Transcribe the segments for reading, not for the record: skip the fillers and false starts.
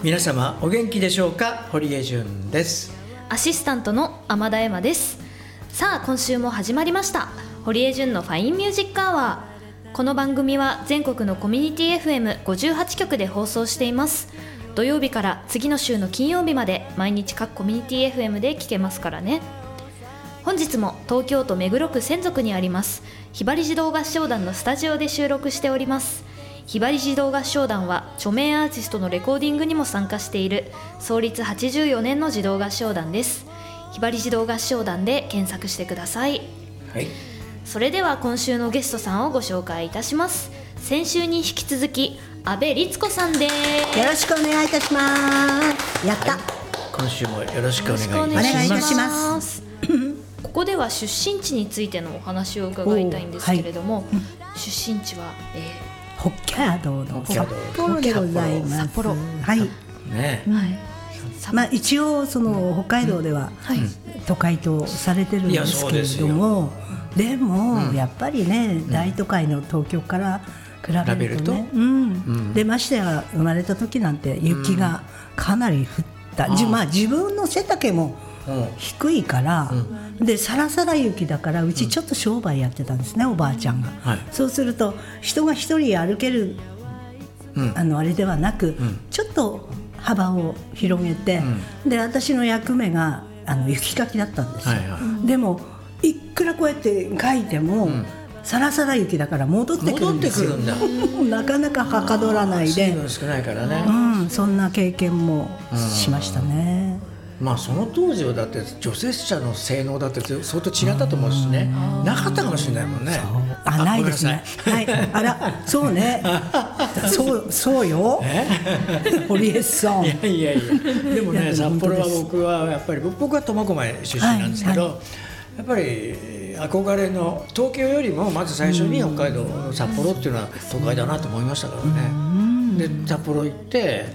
皆様お元気でしょうか。堀江純です。 アシスタントの天田恵馬です。さあ今週も始まりました、堀江純のファインミュージックアワー。この番組は全国のコミュニティ FM58 局で放送しています。土曜日から次の週の金曜日まで毎日各コミュニティ FM で聞けますからね。本日も東京都目黒区千束にありますひばり児童合唱団のスタジオで収録しております。ひばり児童合唱団は著名アーティストのレコーディングにも参加している創立84年の児童合唱団です。ひばり児童合唱団で検索してください。 はい、 それでは今週のゲストさんをご紹介いたします。先週に引き続き阿部律子さんです。 よろしくお願いいたします。やった、 はい、今週もよろしくお願いいたします。 お願いいたします。 ここでは出身地についてのお話を伺いたいんですけれども、出身地は、 北海道の札幌でございます。 札幌、 はいね、 まあ、一応その北海道では都会とされてるんですけれども、でもやっぱりね、大都会の東京から比べるとね、でましてや生まれた時なんて雪がかなり降った、まあ、自分の背丈も低いから、でサラサラ雪だから、うちちょっと商売やってたんですね、おばあちゃんが、そうすると人が一人歩ける、あれではなく、ちょっと幅を広げて、で私の役目が雪かきだったんですよ、でもいくらこうやって書いても、サラサラ雪だから戻ってくるんですよ。なかなかはかどらないで、 水分少ないからね、 そんな経験もしましたね。 まあ、その当時はだって除雪車の性能だって相当違ったと思うしね、なかったかもしれないもんね。 ないですね。はい、あら、そうね。そうよ。堀江さん。 いやでもね、札幌は僕はやっぱり、僕は苫小牧出身なんですけど、やっぱり憧れの東京よりもまず最初に北海道の札幌っていうのは都会だなと思いましたからね。で札幌行って、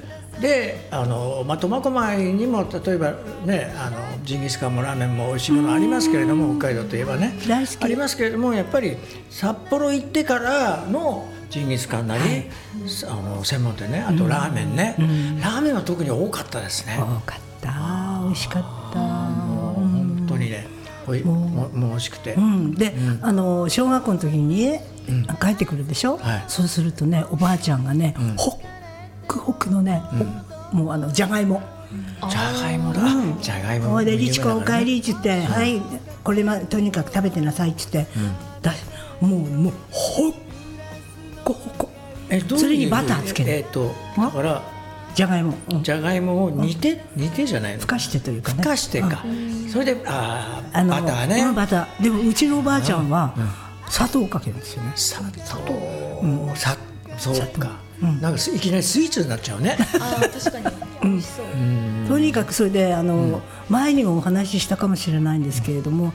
で苫小牧にも例えばね、ジンギスカンもラーメンも美味しいものありますけれども、北海道といえばねありますけれども、やっぱり札幌行ってからのジンギスカンなり、専門店ね、あとラーメンね、ラーメンは特に多かったですね。 多かった、美味しかった、 本当にね、もう美味しくて、 で、小学校の時にね、帰ってくるでしょ、そうするとね、おばあちゃんがね、ホクホクのね、もうじゃがいもだ、じゃがいも、 ほいで、りちこお帰りって言って、はい、これとにかく食べてなさいって言って、もうほっこほこ、それにバターつける、 だからじゃがいも、 を煮てじゃないの、 ふかしてというかね、 ふかしてか、それでバターね、 バターでもうちのおばあちゃんは砂糖をかけるんですよね。 砂糖、そうか、なんかいきなりスイーツになっちゃうね。 確かに美味しそう。 とにかくそれで前にもお話ししたかもしれないんですけれども、